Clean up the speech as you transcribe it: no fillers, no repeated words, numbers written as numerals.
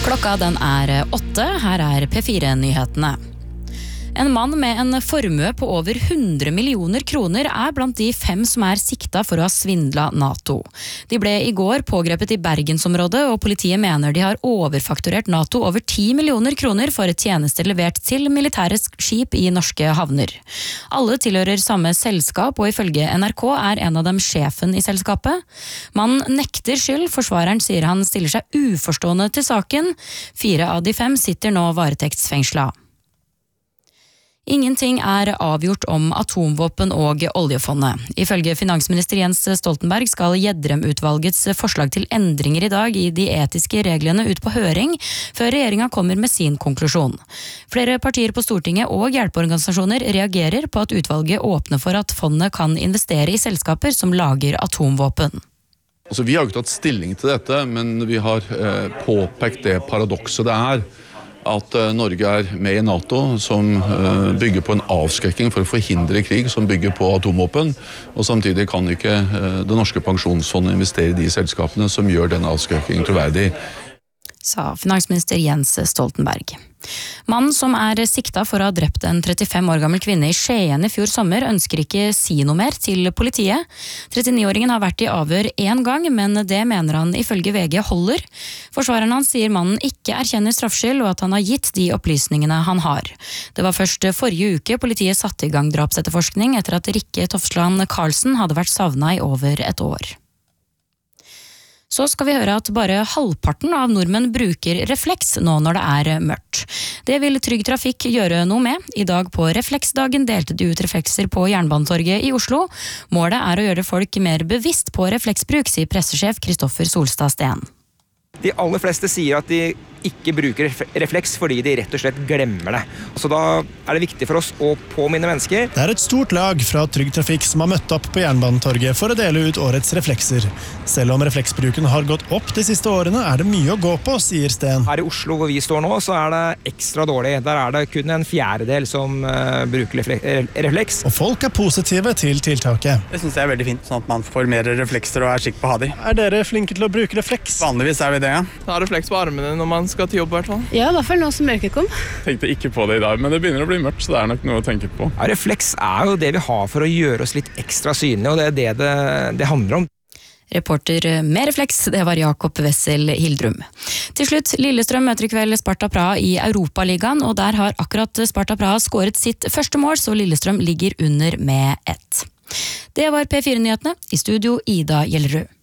Klokka den 8, her P4-nyhetene. En mann med en formue på over 100 millioner kroner blant de 5 som sikta for å ha svindlet NATO. De ble I går pågrepet I Bergensområdet, og politiet mener de har overfakturert NATO over 10 millioner kroner for et tjeneste levert til militære skip I norske havner. Alle tilhører samme selskap, og ifølge NRK en av dem sjefen I selskapet. Mannen nekter skyld, forsvareren sier han stiller seg uforstående til saken. 4 av de 5 sitter nå varetektsfengslet. Ingenting avgjort om atomvåpen og oljefondet. Ifølge finansminister Jens Stoltenberg skal Gjedrem-utvalgets forslag til endringer I dag I de etiske reglene ut på høring, før regjeringen kommer med sin konklusjon. Flere partier på Stortinget og hjelpeorganisasjoner reagerer på at utvalget åpner for at fondet kan investere I selskaper som lager atomvåpen. Altså, vi har ikke tatt stilling til dette, men vi har påpekt det paradokset det at Norge med I NATO som bygger på en avskrekking for å forhindre krig som bygger på atomvåpen, og samtidig kan ikke det norske pensjonsfondet investere I de selskapene som gjør den avskrekkingen troverdig. Sa finansminister Jens Stoltenberg. Mannen som sikta for å ha drept en 35 år gammel kvinne I Skien I fjor sommer ønsker ikke si noe mer til politiet. 39-åringen har vært I avhør 1 gang, men det mener han ifølge VG holder. Forsvareren hans sier mannen ikke erkjenner straffskyld og at han har gitt de opplysningene han har. Det var først forrige uke politiet satte I gang drapsetterforskning etter at Rikke Tofsland Karlsen hadde vært savnet I over et år. Så skal vi høre at bare halvparten av nordmenn bruker refleks nå når det mørkt. Det vil Trygg Trafikk gjøre noe med. I dag på Refleksdagen delte de ut reflekser på Jernbanetorget I Oslo. Målet å gjøre folk mer bevisst på refleksbruk, sier pressesjef Kristoffer Solstad Steen. De aller fleste sier at de ikke bruker refleks fordi de rett og slett glemmer det. Så da det viktig for oss å påminne mennesker. Det et stort lag fra Trygg Trafikk som har møtt opp på Jernbanetorget for å dele ut årets reflekser. Selv om refleksbruken har gått opp de siste årene, det mye å gå på, sier Sten. Her I Oslo hvor vi står nå, så det ekstra dårlig. Der det kun en fjerdedel som bruker refleks. Og folk positive til tiltaket. Det synes jeg veldig fint, sånn at man får mer reflekser og sikker på å ha de. Dere flinke til å bruke refleks? Vanligvis vi det, ja. Ta refleks på armene når man skal til jobb, I hvert fall. Ja, I hvert fall nå som mørket kom. Tenkte ikke på det I dag, men det begynner å bli mørkt, så det nok noe å tenke på. Ja, refleks jo det vi har for å gjøre oss litt ekstra synlige, og det det handler om. Reporter med refleks, det var Jakob Wessel Hildrum. Til slutt, Lillestrøm møter I kveld Sparta Praha I Europaligaen, og der har akkurat Sparta Praha skåret sitt første mål, så Lillestrøm ligger under med 1. Det var P4-nyhetene. I studio Ida Gjellerud.